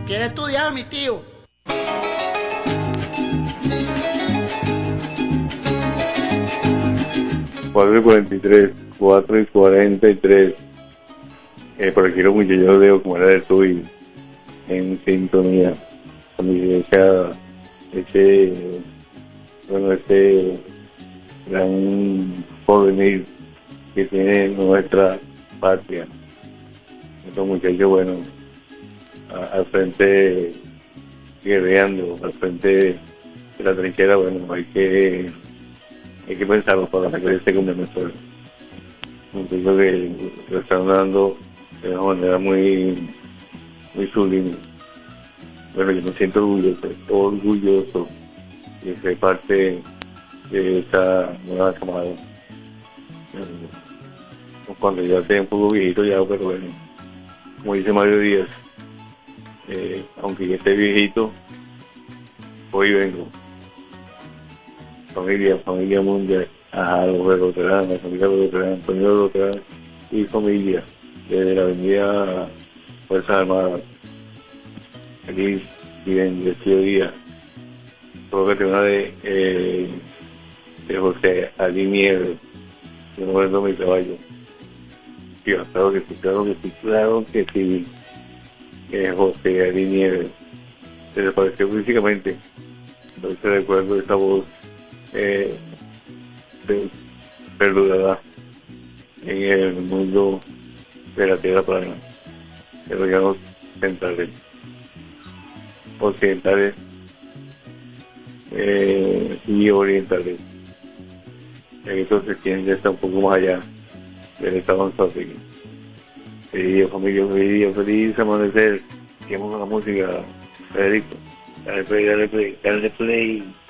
quiere estudiar, mi tío. Cuatro y 43, 4 y 43. Por aquí los muchachos veo como era de tuyo, en sintonía. Con mi ese gran porvenir que tiene nuestra patria. Estos muchachos, bueno, al frente guerreando, al frente de la trinchera, bueno, hay que pensarlo para que se cumpla nuestro. Entiendo que lo están dando de una manera muy sublime. Bueno, yo me siento orgulloso de ser parte de esta nueva camada. Cuando ya esté un poco viejito ya, pero bueno, como dice Mario Díaz, aunque ya esté viejito, hoy vengo. Familia mundial, los Berroterán, la familia Berroterán, Antonio Berroterán y familia, desde la avenida Fuerzas Armadas. Feliz y bendecido día. Creo que tengo una de José Ali Nieves, yo no vendo mi caballo. Sí, claro que sí, claro que sí. José Ali Nieves. Se desapareció físicamente. Entonces recuerdo esa voz perdurada en el mundo de la tierra plana, de los llanos centrales, occidentales y orientales. Eso se extiende hasta un poco más allá del estado de Sudáfrica. Feliz día, familia, feliz día, feliz amanecer. Sigamos con la música, Federico. Dale play, dale play, dale play.